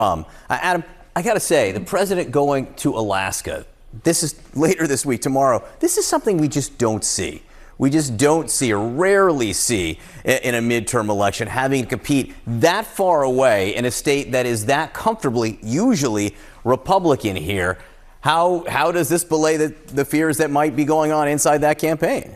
Adam, I got to say, the president going to Alaska, this is later this week, tomorrow, this is something we just don't see. We just don't see or rarely see in a midterm election having to compete that far away in a state that is that comfortably, usually Republican here. How does this belay the fears that might be going on inside that campaign?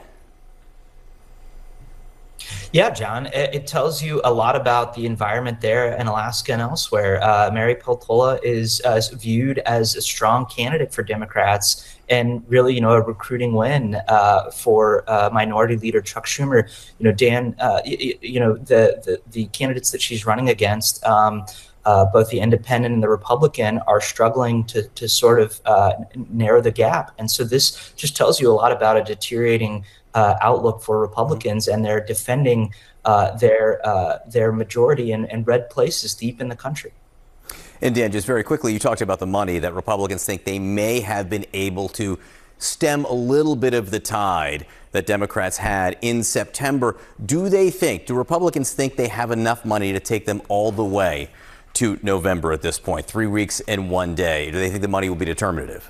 Yeah, John, it tells you a lot about the environment there in Alaska and elsewhere. Mary Peltola is viewed as a strong candidate for Democrats and really, a recruiting win for Minority Leader Chuck Schumer. Dan, the candidates that she's running against, both the independent and the Republican, are struggling to sort of narrow the gap. And so this just tells you a lot about a deteriorating outlook for Republicans, and they're defending their majority in red places deep in the country. And Dan, just very quickly, you talked about the money that Republicans think they may have been able to stem a little bit of the tide that Democrats had in September. Do Republicans think they have enough money to take them all the way to November at this point, 3 weeks and 1 day? Do they think the money will be determinative?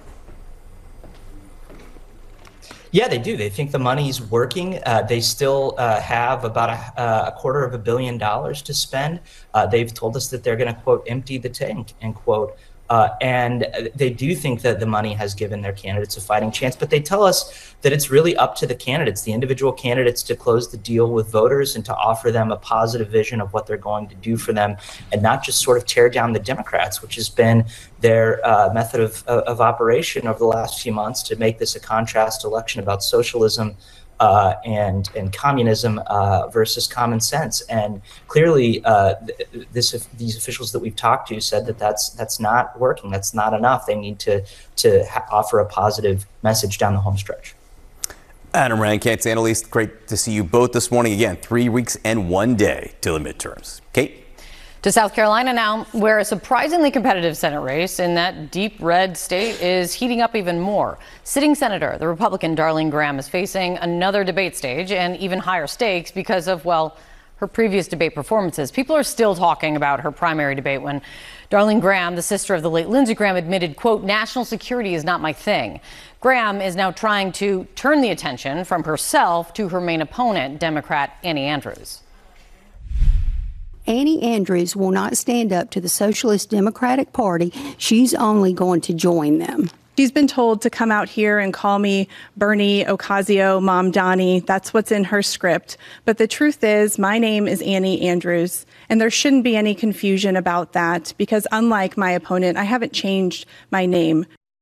Yeah, they do. They think the money's working. They still have about a $250 million to spend. They've told us that they're going to, quote, empty the tank, end quote. And they do think that the money has given their candidates a fighting chance, but they tell us that it's really up to the candidates, the individual candidates, to close the deal with voters and to offer them a positive vision of what they're going to do for them, and not just sort of tear down the Democrats, which has been their method of operation over the last few months, to make this a contrast election about socialism and communism versus common sense. And clearly, these officials that we've talked to said that that's not working. That's not enough. They need to offer a positive message down the home stretch. Adam Rand, Kate's analyst, great to see you both this morning. Again, 3 weeks and 1 day till the midterms. Kate? To South Carolina now, where a surprisingly competitive Senate race in that deep red state is heating up even more. Sitting Senator, the Republican Darlene Graham, is facing another debate stage and even higher stakes because of, her previous debate performances. People are still talking about her primary debate when Darlene Graham, the sister of the late Lindsey Graham, admitted, quote, "National security is not my thing." Graham is now trying to turn the attention from herself to her main opponent, Democrat Annie Andrews. Annie Andrews will not stand up to the Socialist Democratic Party. She's only going to join them. She's been told to come out here and call me Bernie Ocasio, Mom Donnie. That's what's in her script. But the truth is, my name is Annie Andrews, and there shouldn't be any confusion about that, because unlike my opponent, I haven't changed my name.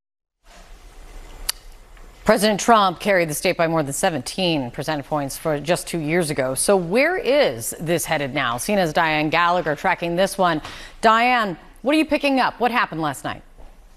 President Trump carried the state by more than 17 percentage points for just 2 years ago. So where is this headed now? CNN's Diane Gallagher tracking this one. Diane, what are you picking up? What happened last night?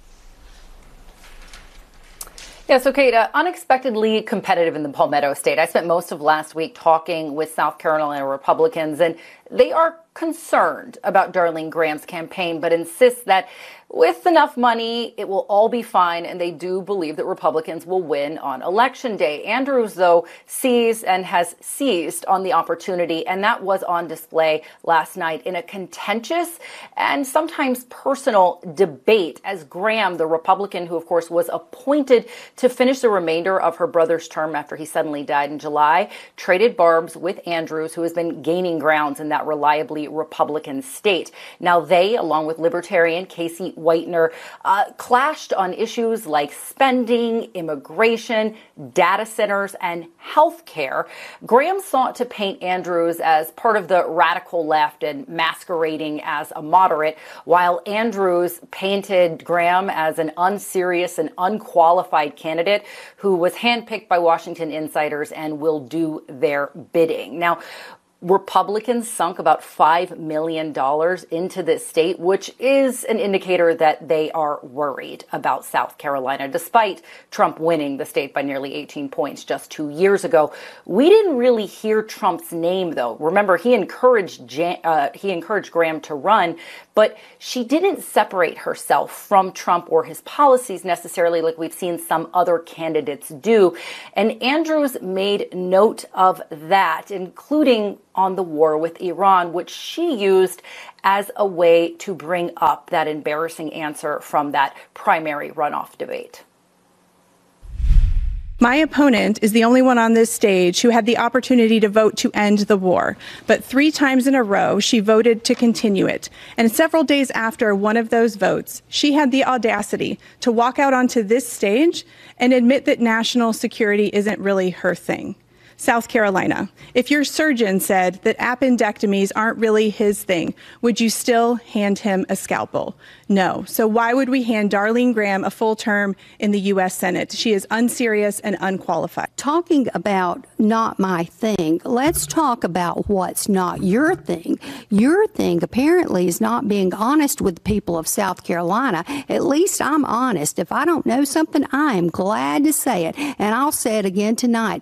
Yeah, so Kate, unexpectedly competitive in the Palmetto State. I spent most of last week talking with South Carolina Republicans, and they are concerned about Darlene Graham's campaign, but insist that with enough money, it will all be fine, and they do believe that Republicans will win on Election Day. Andrews, though, sees and has seized on the opportunity, and that was on display last night in a contentious and sometimes personal debate as Graham, the Republican who, of course, was appointed to finish the remainder of her brother's term after he suddenly died in July, traded barbs with Andrews, who has been gaining grounds in that reliably Republican state. Now they, along with Libertarian Casey Whitener, clashed on issues like spending, immigration, data centers, and health care. Graham sought to paint Andrews as part of the radical left and masquerading as a moderate, while Andrews painted Graham as an unserious and unqualified candidate who was handpicked by Washington insiders and will do their bidding. Now, Republicans sunk about $5 million into this state, which is an indicator that they are worried about South Carolina, despite Trump winning the state by nearly 18 points just 2 years ago. We didn't really hear Trump's name, though. Remember, he encouraged Graham to run, but she didn't separate herself from Trump or his policies necessarily like we've seen some other candidates do. And Andrews made note of that, including on the war with Iran, which she used as a way to bring up that embarrassing answer from that primary runoff debate. My opponent is the only one on this stage who had the opportunity to vote to end the war, but 3 times in a row she voted to continue it. And several days after one of those votes, she had the audacity to walk out onto this stage and admit that national security isn't really her thing. South Carolina, if your surgeon said that appendectomies aren't really his thing, would you still hand him a scalpel? No. So why would we hand Darlene Graham a full term in the U.S. Senate? She is unserious and unqualified. Talking about not my thing, let's talk about what's not your thing. Your thing apparently is not being honest with the people of South Carolina. At least I'm honest. If I don't know something, I am glad to say it. And I'll say it again tonight.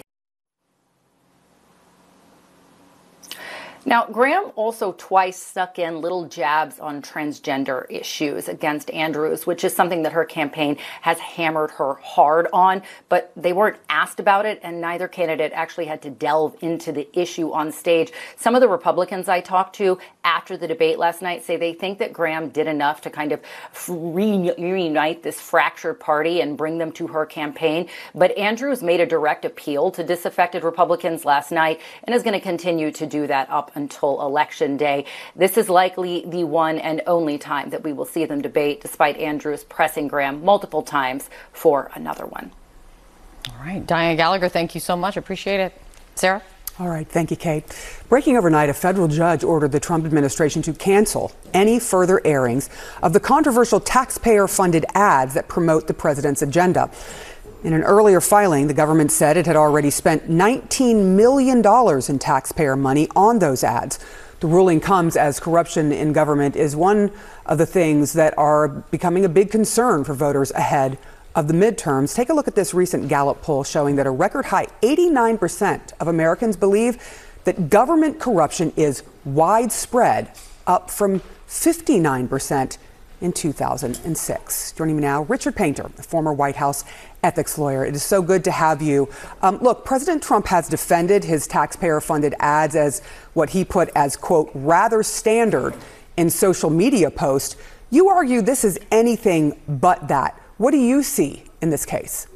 Now, Graham also twice stuck in little jabs on transgender issues against Andrews, which is something that her campaign has hammered her hard on. But they weren't asked about it, and neither candidate actually had to delve into the issue on stage. Some of the Republicans I talked to after the debate last night say they think that Graham did enough to kind of reunite this fractured party and bring them to her campaign. But Andrews made a direct appeal to disaffected Republicans last night and is going to continue to do that up until Election Day. This is likely the one and only time that we will see them debate, despite Andrews pressing Graham multiple times for another one. All right. Diana Gallagher, thank you so much. Appreciate it. Sarah? All right. Thank you, Kate. Breaking overnight, a federal judge ordered the Trump administration to cancel any further airings of the controversial taxpayer-funded ads that promote the president's agenda. In an earlier filing, the government said it had already spent $19 million in taxpayer money on those ads. The ruling comes as corruption in government is one of the things that are becoming a big concern for voters ahead of the midterms. Take a look at this recent Gallup poll showing that a record high 89% of Americans believe that government corruption is widespread, up from 59% in 2006. Joining me now, Richard Painter, a former White House ethics lawyer. It is so good to have you. Look, President Trump has defended his taxpayer-funded ads as what he put as, quote, rather standard in social media posts. You argue this is anything but that. What do you see in this case?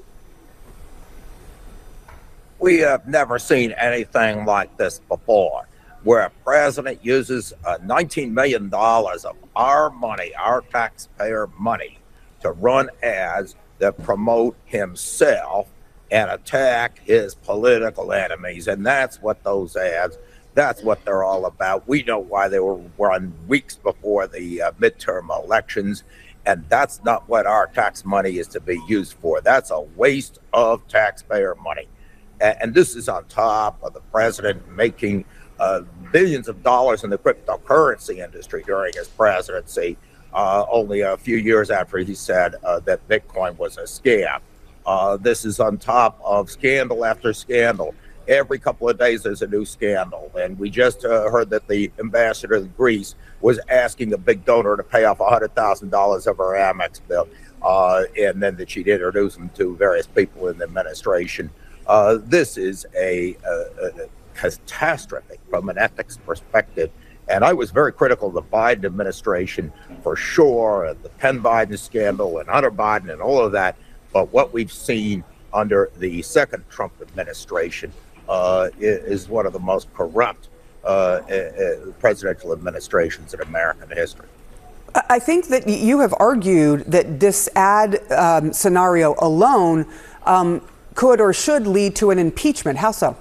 We have never seen anything like this before, where a president uses $19 million of our money, our taxpayer money, to run ads that promote himself and attack his political enemies. And that's what those ads, that's what they're all about. We know why they were run weeks before the midterm elections. And that's not what our tax money is to be used for. That's a waste of taxpayer money. And this is on top of the president making billions of dollars in the cryptocurrency industry during his presidency, only a few years after he said that Bitcoin was a scam. This is on top of scandal after scandal. Every couple of days there's a new scandal. And we just heard that the ambassador to Greece was asking a big donor to pay off $100,000 of her Amex bill, and then that she'd introduce him to various people in the administration. This is a catastrophic from an ethics perspective. And I was very critical of the Biden administration for sure, the Penn Biden scandal and Hunter Biden and all of that. But what we've seen under the second Trump administration is one of the most corrupt presidential administrations in American history. I think that you have argued that this ad scenario alone could or should lead to an impeachment. How so?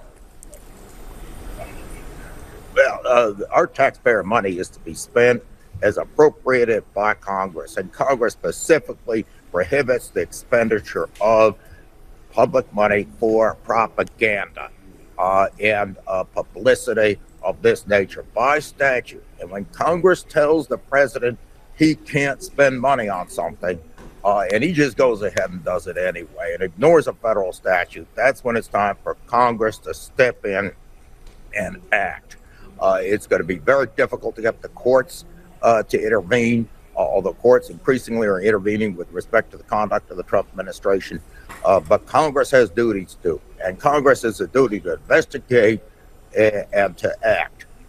Well, our taxpayer money is to be spent as appropriated by Congress, and Congress specifically prohibits the expenditure of public money for propaganda and publicity of this nature by statute. And when Congress tells the president he can't spend money on something, and he just goes ahead and does it anyway and ignores a federal statute, that's when it's time for Congress to step in and act. It's going to be very difficult to get the courts to intervene, although courts increasingly are intervening with respect to the conduct of the Trump administration. But Congress has duties to, and Congress has a duty to investigate and to act.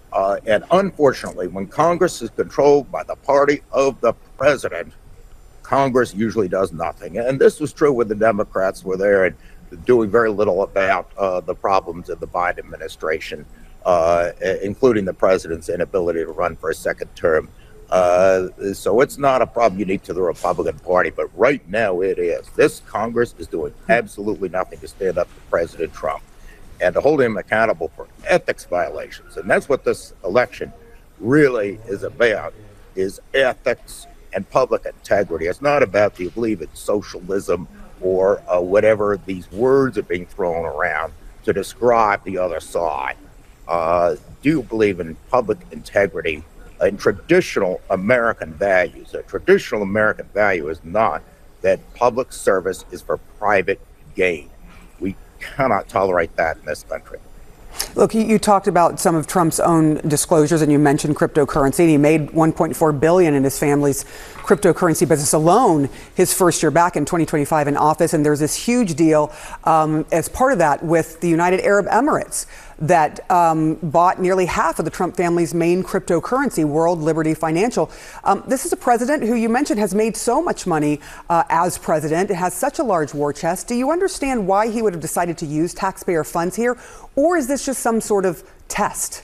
And unfortunately, when Congress is controlled by the party of the president, Congress usually does nothing. And this was true when the Democrats were there and doing very little about the problems of the Biden administration, including the president's inability to run for a second term. So it's not a problem unique to the Republican Party, but right now it is. This Congress is doing absolutely nothing to stand up to President Trump and to hold him accountable for ethics violations. And that's what this election really is about, is ethics and public integrity. It's not about, do you believe in socialism or whatever these words are being thrown around to describe the other side. Do you believe in public integrity and traditional American values? A traditional American value is not that public service is for private gain. We cannot tolerate that in this country. Look, you talked about some of Trump's own disclosures, and you mentioned cryptocurrency. And he made $1.4 billion in his family's cryptocurrency business alone his first year back in 2025 in office. And there's this huge deal as part of that with the United Arab Emirates that bought nearly half of the Trump family's main cryptocurrency, World Liberty Financial. This is a president who you mentioned has made so much money as president, has such a large war chest. Do you understand why he would have decided to use taxpayer funds here? Or is this just some sort of test?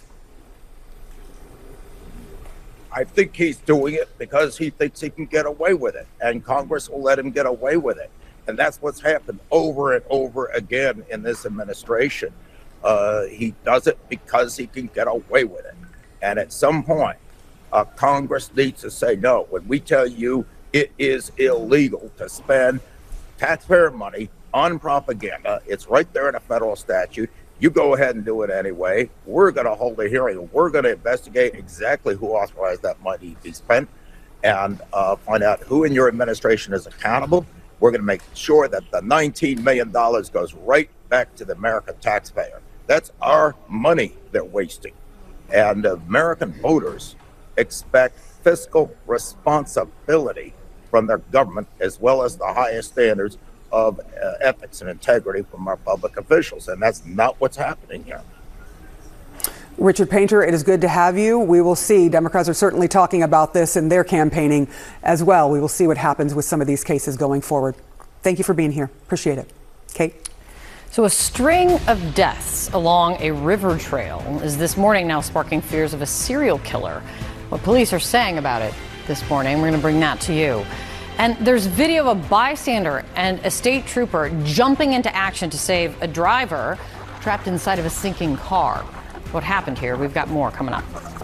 I think he's doing it because he thinks he can get away with it, and Congress will let him get away with it. And that's what's happened over and over again in this administration. He does it because he can get away with it. And at some point, Congress needs to say, no, when we tell you it is illegal to spend taxpayer money on propaganda, it's right there in a federal statute. You go ahead and do it anyway. We're going to hold a hearing. We're going to investigate exactly who authorized that money to be spent and find out who in your administration is accountable. We're going to make sure that the $19 million goes right back to the American taxpayer. That's our money they're wasting. And American voters expect fiscal responsibility from their government, as well as the highest standards of ethics and integrity from our public officials. And that's not what's happening here. Richard Painter, it is good to have you. We will see. Democrats are certainly talking about this in their campaigning as well. We will see what happens with some of these cases going forward. Thank you for being here. Appreciate it. Kate? So a string of deaths along a river trail is this morning now sparking fears of a serial killer. What police are saying about it this morning, we're going to bring that to you. And there's video of a bystander and a state trooper jumping into action to save a driver trapped inside of a sinking car. What happened here? We've got more coming up.